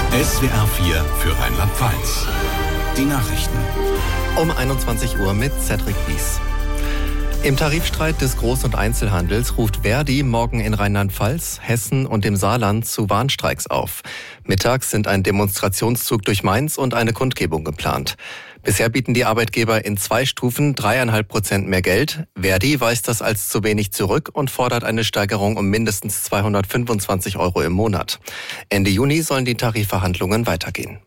SWR 4 für Rheinland-Pfalz. Die Nachrichten. Um 21 Uhr mit Cedric Bies. Im Tarifstreit des Groß- und Einzelhandels ruft Verdi morgen in Rheinland-Pfalz, Hessen und dem Saarland zu Warnstreiks auf. Mittags sind ein Demonstrationszug durch Mainz und eine Kundgebung geplant. Bisher bieten die Arbeitgeber in 2 Stufen 3,5% mehr Geld. Verdi weist das als zu wenig zurück und fordert eine Steigerung um mindestens 225 € im Monat. Ende Juni sollen die Tarifverhandlungen weitergehen.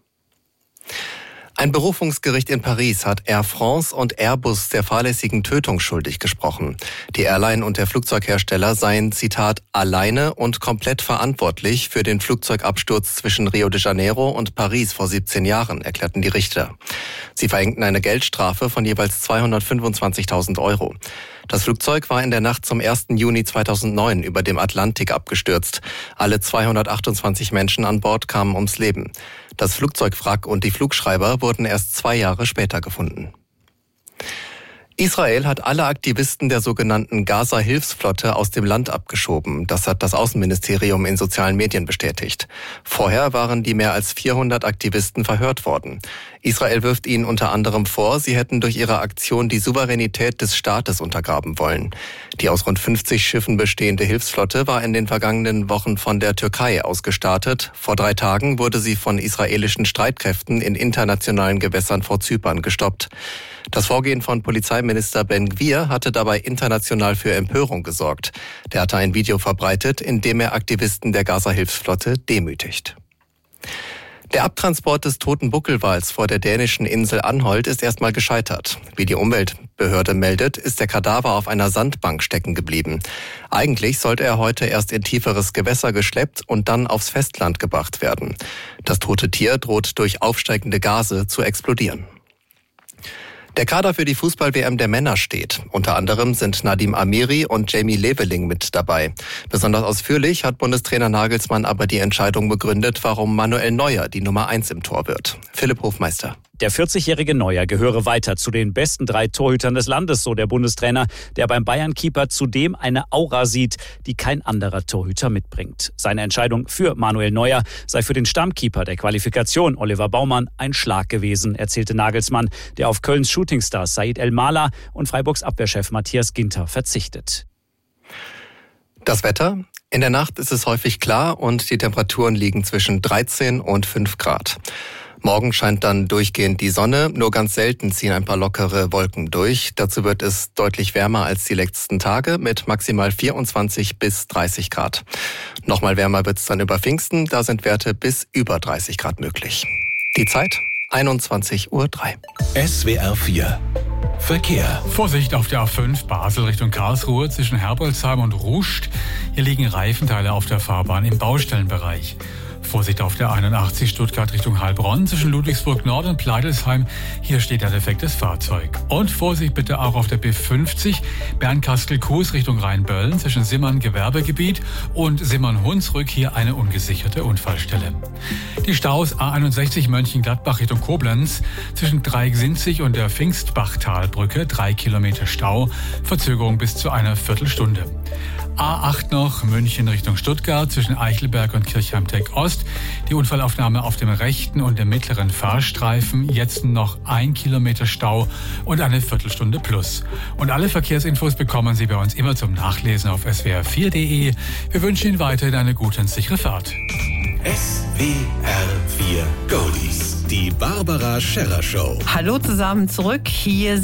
Ein Berufungsgericht in Paris hat Air France und Airbus der fahrlässigen Tötung schuldig gesprochen. Die Airline und der Flugzeughersteller seien, Zitat, alleine und komplett verantwortlich für den Flugzeugabsturz zwischen Rio de Janeiro und Paris vor 17 Jahren, erklärten die Richter. Sie verhängten eine Geldstrafe von jeweils 225.000 €. Das Flugzeug war in der Nacht zum 1. Juni 2009 über dem Atlantik abgestürzt. Alle 228 Menschen an Bord kamen ums Leben. Das Flugzeugwrack und die Flugschreiber wurden erst 2 Jahre später gefunden. Israel hat alle Aktivisten der sogenannten Gaza-Hilfsflotte aus dem Land abgeschoben. Das hat das Außenministerium in sozialen Medien bestätigt. Vorher waren die mehr als 400 Aktivisten verhört worden. Israel wirft ihnen unter anderem vor, sie hätten durch ihre Aktion die Souveränität des Staates untergraben wollen. Die aus rund 50 Schiffen bestehende Hilfsflotte war in den vergangenen Wochen von der Türkei aus gestartet. Vor 3 Tagen wurde sie von israelischen Streitkräften in internationalen Gewässern vor Zypern gestoppt. Das Vorgehen von Polizeiminister Ben Gvir hatte dabei international für Empörung gesorgt. Der hatte ein Video verbreitet, in dem er Aktivisten der Gaza-Hilfsflotte demütigt. Der Abtransport des toten Buckelwals vor der dänischen Insel Anholt ist erstmal gescheitert. Wie die Umweltbehörde meldet, ist der Kadaver auf einer Sandbank stecken geblieben. Eigentlich sollte er heute erst in tieferes Gewässer geschleppt und dann aufs Festland gebracht werden. Das tote Tier droht durch aufsteigende Gase zu explodieren. Der Kader für die Fußball-WM der Männer steht. Unter anderem sind Nadim Amiri und Jamie Leveling mit dabei. Besonders ausführlich hat Bundestrainer Nagelsmann aber die Entscheidung begründet, warum Manuel Neuer die Nummer 1 im Tor wird. Philipp Hofmeister. Der 40-jährige Neuer gehöre weiter zu den besten 3 Torhütern des Landes, so der Bundestrainer, der beim Bayern-Keeper zudem eine Aura sieht, die kein anderer Torhüter mitbringt. Seine Entscheidung für Manuel Neuer sei für den Stammkeeper der Qualifikation, Oliver Baumann, ein Schlag gewesen, erzählte Nagelsmann, der auf Kölns Shootingstar Said El-Mala und Freiburgs Abwehrchef Matthias Ginter verzichtet. Das Wetter? In der Nacht ist es häufig klar und die Temperaturen liegen zwischen 13 und 5 Grad. Morgen scheint dann durchgehend die Sonne, nur ganz selten ziehen ein paar lockere Wolken durch. Dazu wird es deutlich wärmer als die letzten Tage mit maximal 24 bis 30 Grad. Nochmal wärmer wird es dann über Pfingsten, da sind Werte bis über 30 Grad möglich. Die Zeit 21:03 Uhr. SWR 4 Verkehr. Vorsicht auf der A5 Basel Richtung Karlsruhe zwischen Herbolzheim und Ruscht. Hier liegen Reifenteile auf der Fahrbahn im Baustellenbereich. Vorsicht auf der 81 Stuttgart Richtung Heilbronn zwischen Ludwigsburg Nord und Pleidelsheim. Hier steht ein defektes Fahrzeug. Und Vorsicht bitte auch auf der B50 Bernkastel-Kues Richtung Rheinböllen zwischen Simmern Gewerbegebiet und Simmern-Hunsrück. Hier eine ungesicherte Unfallstelle. Die Staus A61 Mönchengladbach Richtung Koblenz zwischen Dreiecksinzig und der Pfingstbachtalbrücke 3 Kilometer Stau. Verzögerung bis zu einer Viertelstunde. A8 noch München Richtung Stuttgart zwischen Eichelberg und Kirchheim-Teck-Ost. Die Unfallaufnahme auf dem rechten und dem mittleren Fahrstreifen. Jetzt noch 1 Kilometer Stau und eine Viertelstunde plus. Und alle Verkehrsinfos bekommen Sie bei uns immer zum Nachlesen auf swr4.de. Wir wünschen Ihnen weiterhin eine gute und sichere Fahrt. SWR 4 Goldies. Die Barbara Scherrer Show. Hallo zusammen zurück. Hier